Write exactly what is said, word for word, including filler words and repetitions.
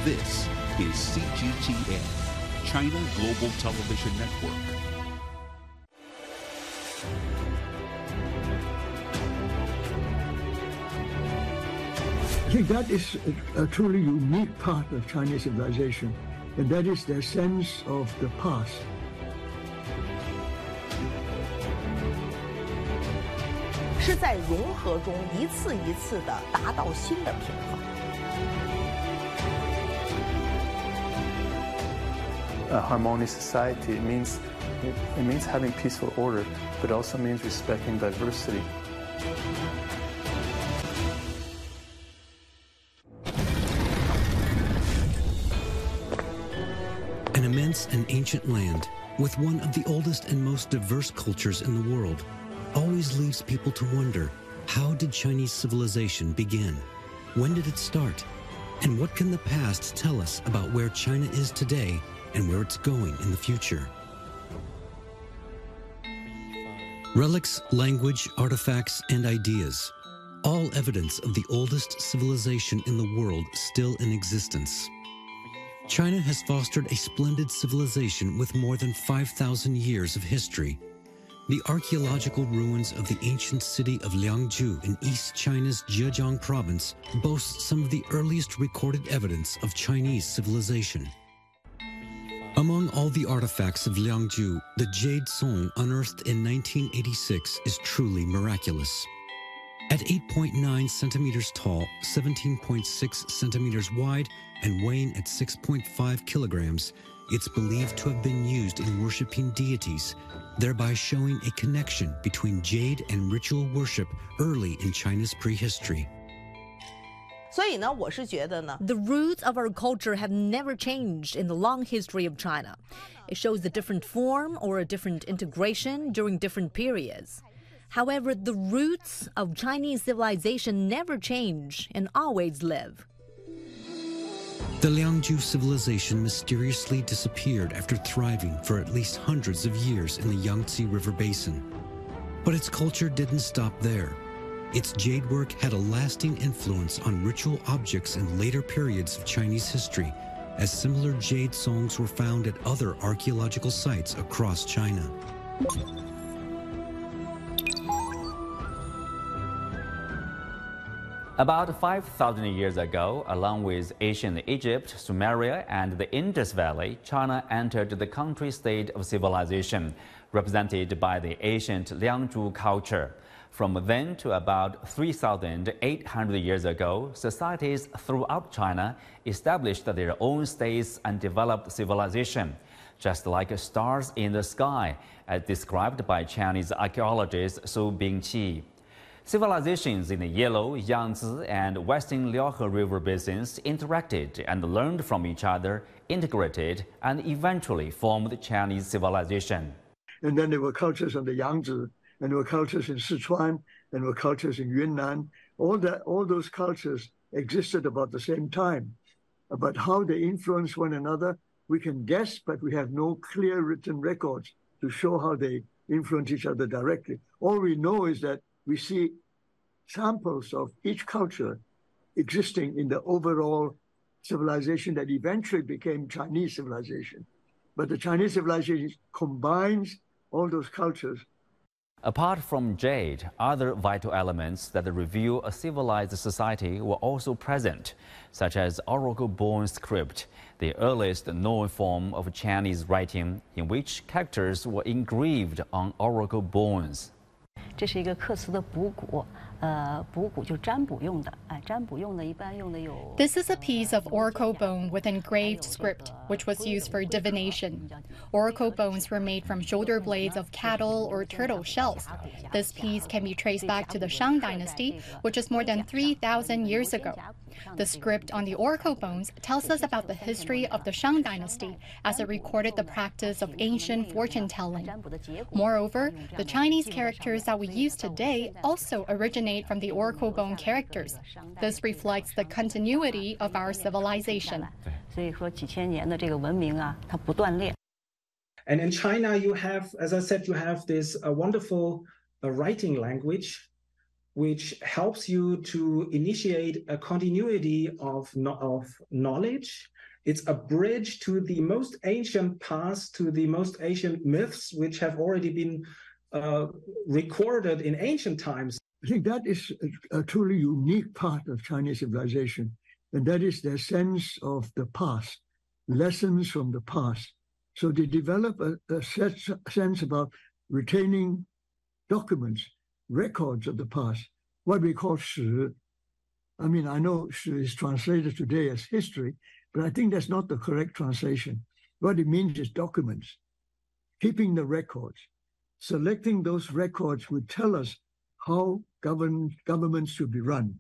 This is C G T N, China Global Television Network. I think that is a, a truly unique part of Chinese civilization, and that is their sense of the past. 是在融合中一次一次地达到新的平衡。 A harmonious society means it means having peaceful order, but also means respecting diversity. An immense and ancient land with one of the oldest and most diverse cultures in the world always leaves people to wonder, how did Chinese civilization begin? When did it start? And what can the past tell us about where China is today and where it's going in the future? Relics, language, artifacts, and ideas, all evidence of the oldest civilization in the world still in existence. China has fostered a splendid civilization with more than five thousand years of history. The archaeological ruins of the ancient city of Liangzhu in East China's Zhejiang province boast some of the earliest recorded evidence of Chinese civilization. Among all the artifacts of Liangzhu, the jade song unearthed in nineteen eighty-six is truly miraculous. At eight point nine centimeters tall, seventeen point six centimeters wide, and weighing at six point five kilograms, it's believed to have been used in worshiping deities, thereby showing a connection between jade and ritual worship early in China's prehistory. 所以呢，我是觉得呢 The roots of our culture have never changed in the long history of China. It shows a different form or a different integration during different periods. However, the roots of Chinese civilization never change and always live. The Liangzhu civilization mysteriously disappeared after thriving for at least hundreds of years in the Yangtze River basin. But its culture didn't stop there. Its jade work had a lasting influence on ritual objects in later periods of Chinese history, as similar jade songs were found at other archaeological sites across China. About five thousand years ago, along with ancient Egypt, Sumeria, and the Indus Valley, China entered the country-state of civilization, represented by the ancient Liangzhu culture. From then to about three thousand eight hundred years ago, societies throughout China established their own states and developed civilization, just like stars in the sky, as described by Chinese archaeologist Su Bingqi. Civilizations in the Yellow, Yangtze, and Western Liaohe River basins interacted and learned from each other, integrated, and eventually formed Chinese civilization. And then there were cultures on the Yangtze, and there were cultures in Sichuan, and there were cultures in Yunnan. All that, all those cultures existed about the same time. But how they influence one another, we can guess, but we have no clear written records to show how they influence each other directly. All we know is that we see samples of each culture existing in the overall civilization that eventually became Chinese civilization. But the Chinese civilization combines all those cultures. Apart from jade, other vital elements that reveal a civilized society were also present, such as oracle bone script, the earliest known form of Chinese writing in which characters were engraved on oracle bones. 这是一个刻瓷的补骨，呃，补骨就占卜用的，哎，占卜用的一般用的有。 This is a piece of oracle bone with engraved script, which was used for divination. Oracle bones were made from shoulder blades of cattle or turtle shells. This piece can be traced back to the Shang Dynasty, which is more than three thousand years ago. The script on the oracle bones tells us about the history of the Shang Dynasty, as it recorded the practice of ancient fortune-telling. Moreover, the Chinese characters that we use today also originate from the oracle bone characters. This reflects the continuity of our civilization. And in China, you have, as I said, you have this uh, wonderful uh, writing language, which helps you to initiate a continuity of, of knowledge. It's a bridge to the most ancient past, to the most ancient myths, which have already been uh, recorded in ancient times. I think that is a, a truly unique part of Chinese civilization, and that is their sense of the past, lessons from the past. So they develop a, a set, sense about retaining documents, records of the past, what we call 史. I mean, I know 史 is translated today as history, but I think that's not the correct translation. What it means is documents, keeping the records. Selecting those records would tell us how govern, governments should be run.